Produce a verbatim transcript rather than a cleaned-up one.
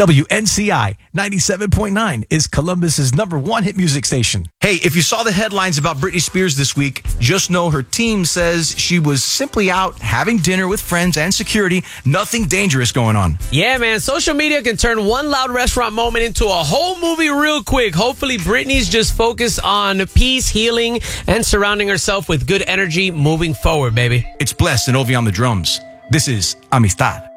W N C I ninety-seven point nine is Columbus's number one hit music station. Hey, if you saw the headlines about Britney Spears this week, just know her team says she was simply out having dinner with friends and security. Nothing dangerous going on. Yeah, man. Social media can turn one loud restaurant moment into a whole movie real quick. Hopefully, Britney's just focused on peace, healing, and surrounding herself with good energy moving forward, baby. It's Blessed and Ovi on the drums. This is Amistad.